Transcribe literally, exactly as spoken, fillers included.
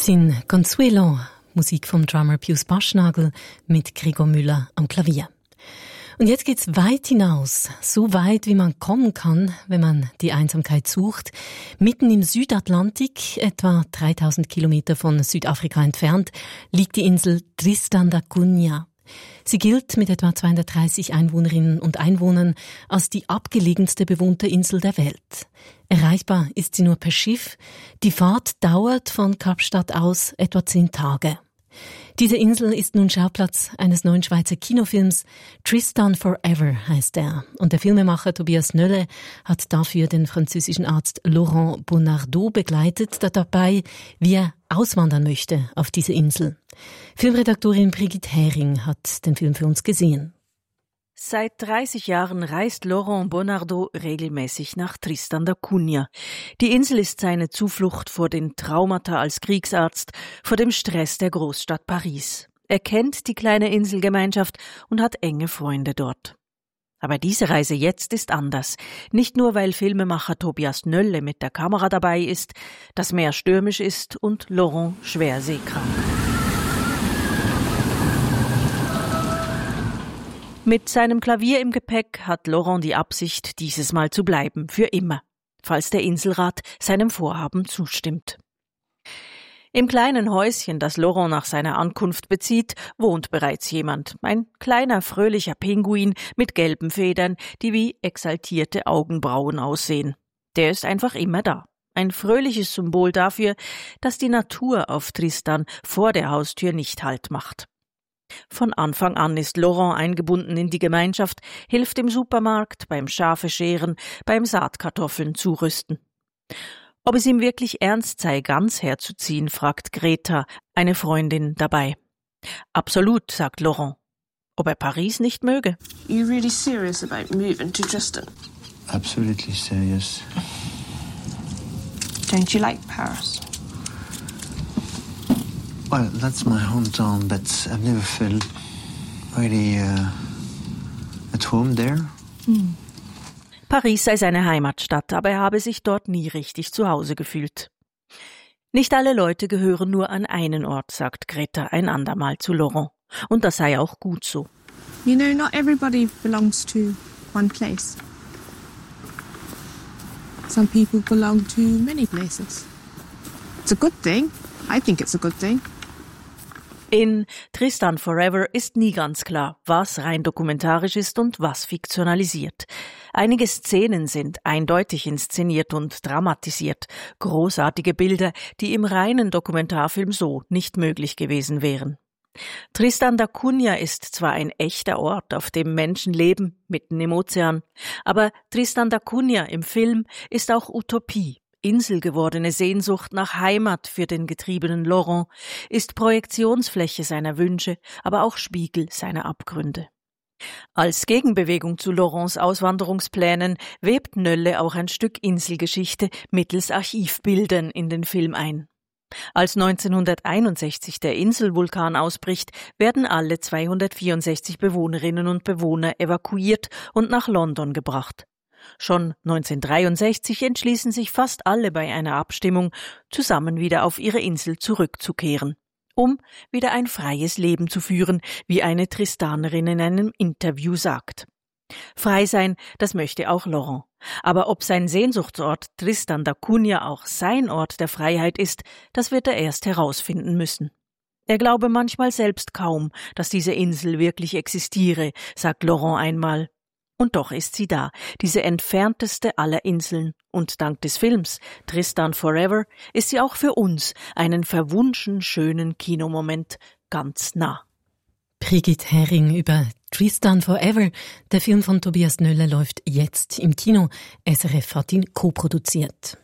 Sin Consuelo, Musik vom Drummer Pius Baschnagel mit Gregor Müller am Klavier. Und jetzt geht's weit hinaus, so weit wie man kommen kann, wenn man die Einsamkeit sucht. Mitten im Südatlantik, etwa dreitausend Kilometer von Südafrika entfernt, liegt die Insel Tristan da Cunha. Sie gilt mit etwa zweihundertdreißig Einwohnerinnen und Einwohnern als die abgelegenste bewohnte Insel der Welt. Erreichbar ist sie nur per Schiff. Die Fahrt dauert von Kapstadt aus etwa zehn Tage. Diese Insel ist nun Schauplatz eines neuen Schweizer Kinofilms. Tristan Forever heißt er. Und der Filmemacher Tobias Nölle hat dafür den französischen Arzt Laurent Bonnardeau begleitet, der dabei, wie er auswandern möchte auf diese Insel. Filmredaktorin Brigitte Hering hat den Film für uns gesehen. Seit dreißig Jahren reist Laurent Bonnardeau regelmäßig nach Tristan da Cunha. Die Insel ist seine Zuflucht vor den Traumata als Kriegsarzt, vor dem Stress der Großstadt Paris. Er kennt die kleine Inselgemeinschaft und hat enge Freunde dort. Aber diese Reise jetzt ist anders. Nicht nur, weil Filmemacher Tobias Nölle mit der Kamera dabei ist, das Meer stürmisch ist und Laurent schwer seekrank. Mit seinem Klavier im Gepäck hat Laurent die Absicht, dieses Mal zu bleiben, für immer, falls der Inselrat seinem Vorhaben zustimmt. Im kleinen Häuschen, das Laurent nach seiner Ankunft bezieht, wohnt bereits jemand, ein kleiner, fröhlicher Pinguin mit gelben Federn, die wie exaltierte Augenbrauen aussehen. Der ist einfach immer da. Ein fröhliches Symbol dafür, dass die Natur auf Tristan vor der Haustür nicht Halt macht. Von Anfang an ist Laurent eingebunden in die Gemeinschaft, hilft im Supermarkt, beim Schafe scheren, beim Saatkartoffeln zurüsten. Ob es ihm wirklich ernst sei, ganz herzuziehen, fragt Greta, eine Freundin, dabei. Absolut, sagt Laurent. Ob er Paris nicht möge? You really serious about moving to Tristan? Absolutely serious. Don't you like Paris? Well, that's my hometown, but I've never felt really uh, at home there. Hm. Paris sei seine Heimatstadt, aber er habe sich dort nie richtig zu Hause gefühlt. Nicht alle Leute gehören nur an einen Ort, sagt Greta ein andermal zu Laurent. Und das sei auch gut so. You know, not everybody belongs to one place. Some people belong to many places. It's a good thing. I think it's a good thing. In Tristan Forever ist nie ganz klar, was rein dokumentarisch ist und was fiktionalisiert. Einige Szenen sind eindeutig inszeniert und dramatisiert. Großartige Bilder, die im reinen Dokumentarfilm so nicht möglich gewesen wären. Tristan da Cunha ist zwar ein echter Ort, auf dem Menschen leben, mitten im Ozean, aber Tristan da Cunha im Film ist auch Utopie. Inselgewordene Sehnsucht nach Heimat für den getriebenen Laurent, ist Projektionsfläche seiner Wünsche, aber auch Spiegel seiner Abgründe. Als Gegenbewegung zu Laurents Auswanderungsplänen webt Nölle auch ein Stück Inselgeschichte mittels Archivbildern in den Film ein. Als neunzehnhunderteinundsechzig der Inselvulkan ausbricht, werden alle zweihundertvierundsechzig Bewohnerinnen und Bewohner evakuiert und nach London gebracht. Schon neunzehnhundertdreiundsechzig entschließen sich fast alle bei einer Abstimmung, zusammen wieder auf ihre Insel zurückzukehren, um wieder ein freies Leben zu führen, wie eine Tristanerin in einem Interview sagt. Frei sein, das möchte auch Laurent. Aber ob sein Sehnsuchtsort Tristan da Cunha auch sein Ort der Freiheit ist, das wird er erst herausfinden müssen. Er glaube manchmal selbst kaum, dass diese Insel wirklich existiere, sagt Laurent einmal. Und doch ist sie da, diese entfernteste aller Inseln. Und dank des Films Tristan Forever ist sie auch für uns einen verwunschen schönen Kinomoment ganz nah. Brigitte Hering über Tristan Forever. Der Film von Tobias Nölle läuft jetzt im Kino. S R F hat ihn co-produziert.